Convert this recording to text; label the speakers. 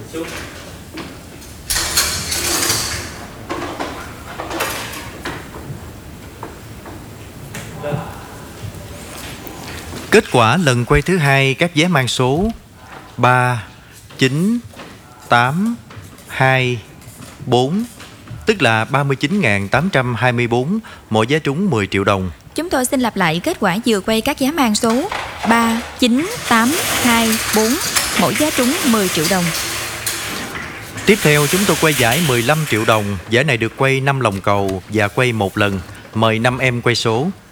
Speaker 1: Kết quả lần quay thứ hai các vé mang số 3, 9, 8, 2, 4, tức là 39.824, mỗi vé trúng 10 triệu đồng.
Speaker 2: Chúng tôi xin lặp lại kết quả vừa quay các vé mang số 3, 9, 8, 2, 4, mỗi vé trúng 10 triệu đồng.
Speaker 1: Tiếp theo chúng tôi quay giải 15 triệu đồng. Giải này được quay 5 lòng cầu và quay 1 lần. Mời 5 em quay số.